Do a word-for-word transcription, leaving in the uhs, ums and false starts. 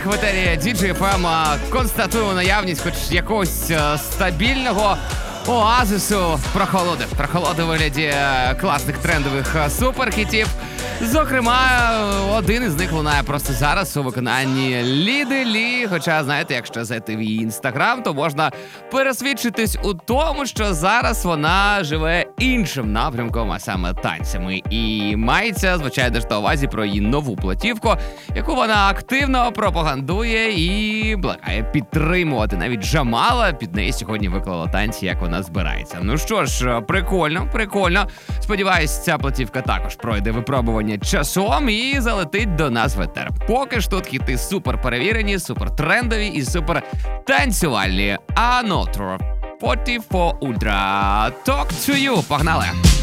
в етері ді джей еф ем констатуємо наявність хоч якогось е, стабільного оазису прохолоди. Прохолоди у вигляді е, класних трендових е, суперхітів. Зокрема, один із них лунає просто зараз у виконанні Ліди Лі. Хоча, знаєте, якщо зайти в її інстаграм, то можна пересвідчитись у тому, що зараз вона живе іншим напрямком, а саме танцями. І мається, звичайно ж, на увазі про її нову платівку, яку вона активно пропагандує і благає підтримувати. Навіть Джамала під неї сьогодні виклала танці, як вона збирається. Ну що ж, прикольно, прикольно. Сподіваюсь, ця платівка також пройде випробування часом і залетить до нас в етер. Поки ж тут хіти супер перевірені, супер трендові і супер танцювальні. Another форті фор Ultra. Talk to you. Погнали!